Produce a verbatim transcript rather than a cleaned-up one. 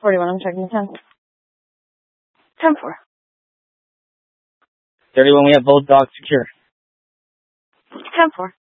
forty-one, I'm checking the ten. ten four. thirty-one, we have Bulldog secure. ten four.